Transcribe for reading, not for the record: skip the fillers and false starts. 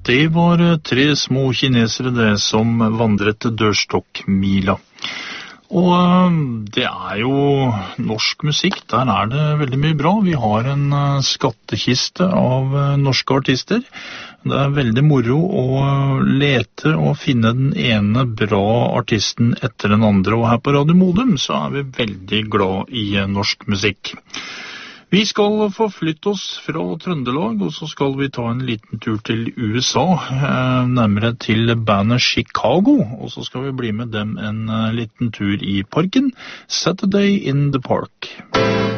Det var tre små kinesere det som vandret dørstokkmila. Og det jo norsk musikk, der det veldig mye bra. Vi har en skattkiste av norske artister. Det veldig moro å lete og finne den ene bra artisten etter den andre. Og her på Radio Modum så vi veldig glad i norsk musikk. Vi skal forflytte oss fra Trøndelag, og så skal vi ta en liten tur til USA, nærmere til bandet Chicago, og så skal vi bli med dem en liten tur i parken, Saturday in the Park.